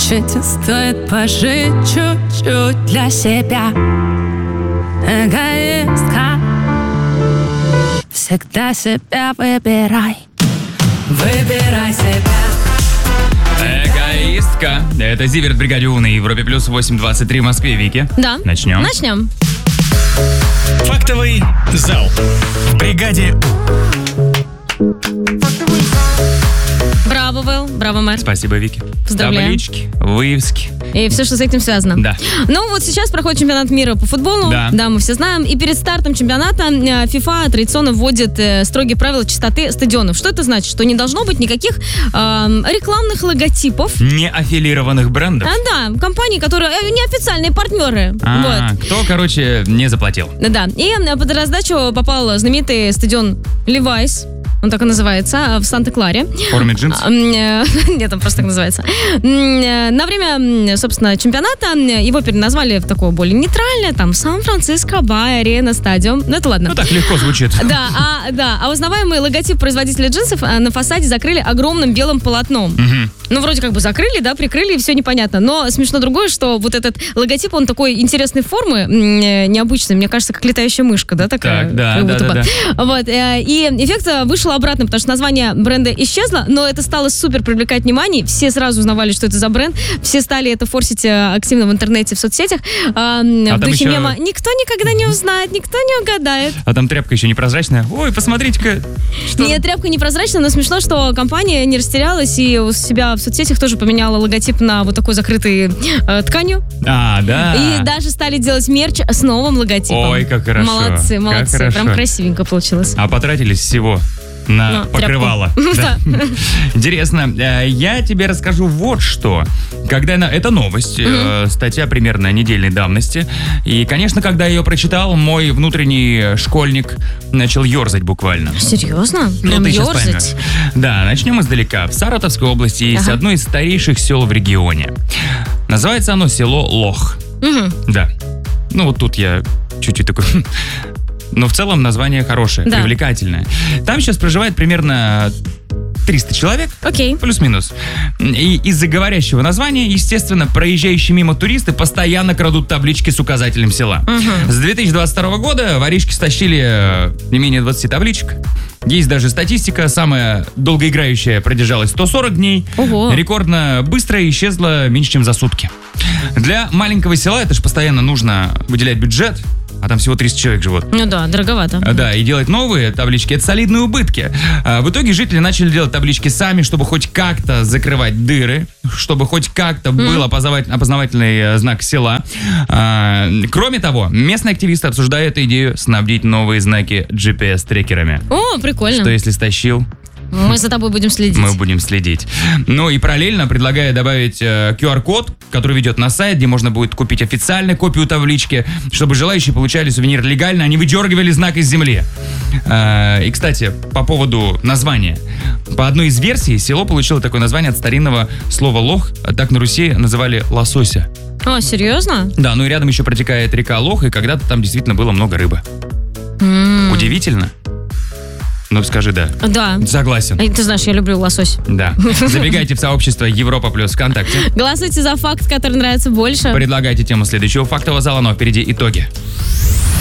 Значит, стоит пожить чуть-чуть для себя. Эгоистка, всегда себя выбирай. Выбирай себя. Эгоистка. Это Зиверт в бригаде У на Европе плюс 8:23 в Москве. Вики. Да. Начнем. Фактовый зал. В бригаде Браво, Вэл. Браво, мэр. Спасибо, Вики. Поздравляем. Таблички, вывески. И все, что с этим связано. Да. Ну, вот сейчас проходит чемпионат мира по футболу. Да. Мы все знаем. И перед стартом чемпионата FIFA традиционно вводит строгие правила чистоты стадионов. Что это значит? Что не должно быть никаких рекламных логотипов. Неаффилированных брендов. Да, компании, которые неофициальные партнеры. Вот. Кто, не заплатил. Да. И под раздачу попал знаменитый стадион Levi's. Он так и называется, в Санта-Кларе. В форме джинсов? Нет, он просто так называется. На время, собственно, чемпионата его переназвали в такое более нейтральное, там, Сан-Франциско Бай-Арена стадион. Ну, это ладно. Ну, так легко звучит. А узнаваемый логотип производителя джинсов на фасаде закрыли огромным белым полотном. Ну, вроде как бы закрыли, да, прикрыли, и все непонятно. Но смешно другое, что вот этот логотип, он такой интересной формы, необычный, мне кажется, как летающая мышка, да, такая? Так, да, как будто да. бы. Вот, и эффект вышел обратно, потому что название бренда исчезло, но это стало супер привлекать внимание. Все сразу узнавали, что это за бренд. Все стали это форсить активно в интернете, в соцсетях. В духе мема «Никто никогда не узнает, никто не угадает». А там тряпка еще непрозрачная. Ой, посмотрите-ка. Что? Нет, тряпка непрозрачная, но смешно, что компания не растерялась и у себя в соцсетях тоже поменяла логотип на вот такой закрытой тканью. Да. И даже стали делать мерч с новым логотипом. Ой, как хорошо. Молодцы. Как хорошо. Прям красивенько получилось. А потратились всего на покрывало. Да. Интересно. Я тебе расскажу вот что. Это новость, статья примерно недельной давности. И, конечно, когда я ее прочитал, мой внутренний школьник начал ерзать буквально. Серьезно? Прям ты сейчас ерзать? поймешь. Да, начнем издалека. В Саратовской области есть одно из старейших сел в регионе. Называется оно село Лох. Да. Ну вот тут я чуть-чуть такой... Но в целом название хорошее, привлекательное. Там сейчас проживает примерно 300 человек, плюс-минус. И из-за говорящего названия, естественно, проезжающие мимо туристы постоянно крадут таблички с указателем села. С 2022 года воришки стащили не менее 20 табличек. Есть даже статистика, самая долгоиграющая продержалась 140 дней. Ого. Рекордно быстро исчезла меньше, чем за сутки. Для маленького села это же постоянно нужно выделять бюджет. А там всего 300 человек живут. Ну да, дороговато. Да, и делать новые таблички — это солидные убытки. В итоге жители начали делать таблички сами, чтобы хоть как-то закрывать дыры, чтобы хоть как-то был опознавательный знак села. Кроме того, местные активисты обсуждают идею снабдить новые знаки GPS-трекерами. О, прикольно. Что если стащил? Мы за тобой будем следить. Мы будем следить. Ну и параллельно предлагаю добавить QR-код, который ведет на сайт, где можно будет купить официальную копию таблички, чтобы желающие получали сувенир легально, а не выдергивали знак из земли. И, кстати, по поводу названия. По одной из версий, село получило такое название от старинного слова «лох», так на Руси называли лосося. О, серьезно? Да, ну и рядом еще протекает река Лох, и когда-то там действительно было много рыбы. Удивительно? Ну, скажи «да». Да. Согласен. Ты знаешь, я люблю лосось. Да. Забегайте в сообщество Европа плюс ВКонтакте. Голосуйте за факт, который нравится больше. Предлагайте тему следующего фактового зала, но впереди итоги.